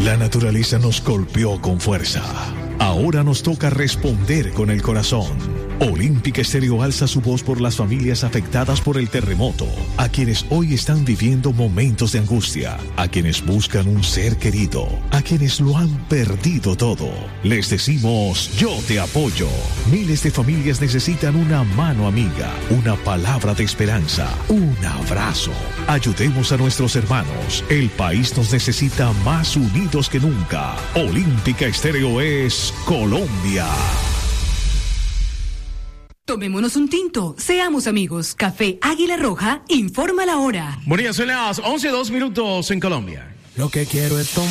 La naturaleza nos golpeó con fuerza. Ahora nos toca responder con el corazón. Olímpica Estéreo alza su voz por las familias afectadas por el terremoto, a quienes hoy están viviendo momentos de angustia, a quienes buscan un ser querido, a quienes lo han perdido todo. Les decimos, yo te apoyo. Miles de familias necesitan una mano amiga, una palabra de esperanza, un abrazo. Ayudemos a nuestros hermanos. El país nos necesita más unidos que nunca. Olímpica Estéreo es Colombia. Tomémonos un tinto, seamos amigos. Café Águila Roja, informa la hora. Buenos días, son las 11:02 en Colombia. Lo que quiero es tomar